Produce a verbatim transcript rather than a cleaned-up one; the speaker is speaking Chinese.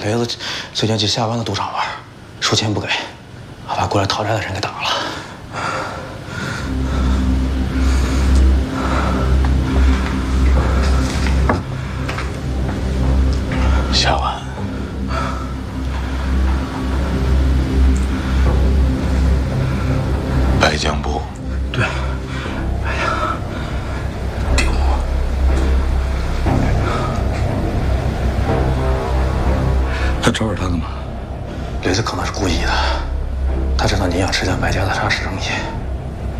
雷子最近去下湾的赌场玩，输钱不给，把过来讨债的人给打了。下湾。 白江部， 对，哎呀，丢！ 他找找他干嘛？ 雷子可能是故意的，他知道你想吃下白家的沙石生意。